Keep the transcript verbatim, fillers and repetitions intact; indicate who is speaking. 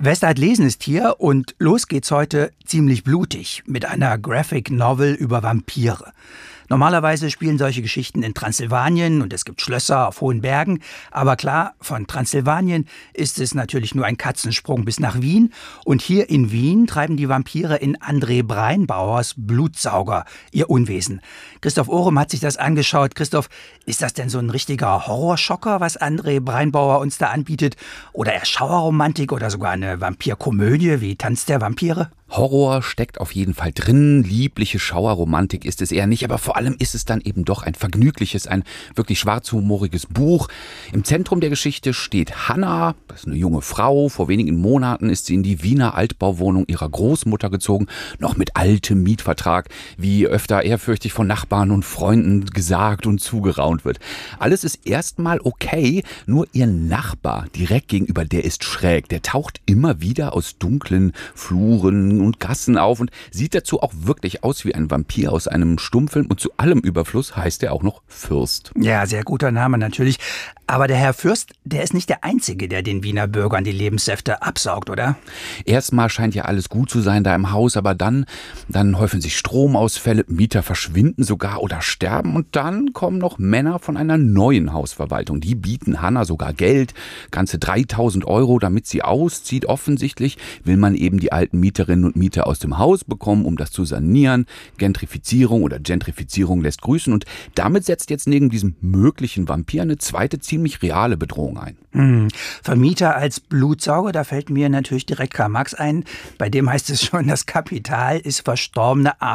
Speaker 1: Westart Lesen ist hier und los geht's heute ziemlich blutig mit einer Graphic Novel über Vampire. Normalerweise spielen solche Geschichten in Transsilvanien und es gibt Schlösser auf hohen Bergen. Aber klar, von Transsilvanien ist es natürlich nur ein Katzensprung bis nach Wien. Und hier in Wien treiben die Vampire in André Breinbauers Blutsauger ihr Unwesen. Christoph Ohrem hat sich das angeschaut. Christoph, ist das denn so ein richtiger Horrorschocker, was André Breinbauer uns da anbietet? Oder eher Schauerromantik oder sogar eine Vampirkomödie wie Tanz der Vampire?
Speaker 2: Horror steckt auf jeden Fall drin, liebliche Schauerromantik ist es eher nicht, aber vor allem ist es dann eben doch ein vergnügliches, ein wirklich schwarzhumoriges Buch. Im Zentrum der Geschichte steht Hanna, das ist eine junge Frau. Vor wenigen Monaten ist sie in die Wiener Altbauwohnung ihrer Großmutter gezogen, noch mit altem Mietvertrag, wie öfter ehrfürchtig von Nachbarn und Freunden gesagt und zugeraunt wird. Alles ist erstmal okay, nur ihr Nachbar direkt gegenüber, der ist schräg. Der taucht immer wieder aus dunklen Fluren und Gassen auf und sieht dazu auch wirklich aus wie ein Vampir aus einem Stummfilm und zu allem Überfluss heißt er auch noch Fürst.
Speaker 1: Ja, sehr guter Name natürlich. Aber der Herr Fürst, der ist nicht der Einzige, der den Wiener Bürgern die Lebenssäfte absaugt, oder?
Speaker 2: Erstmal scheint ja alles gut zu sein da im Haus, aber dann, dann häufen sich Stromausfälle, Mieter verschwinden sogar oder sterben und dann kommen noch Männer von einer neuen Hausverwaltung. Die bieten Hanna sogar Geld, ganze dreitausend Euro, damit sie auszieht. Offensichtlich will man eben die alten Mieterinnen und Mieter aus dem Haus bekommen, um das zu sanieren. Gentrifizierung oder Gentrifizierung lässt grüßen und damit setzt jetzt neben diesem möglichen Vampir eine zweite ziemlich reale Bedrohung ein.
Speaker 1: Hm. Vermieter als Blutsauger, da fällt mir natürlich direkt Karl Marx ein. Bei dem heißt es schon, das Kapital ist verstorbene